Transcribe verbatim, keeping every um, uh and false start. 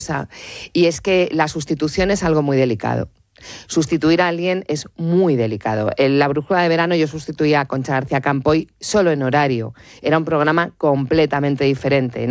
Y es que la sustitución es algo muy delicado. Sustituir a alguien es muy delicado. En La Brújula de Verano yo sustituía a Concha García Campoy solo en horario. Era un programa completamente diferente.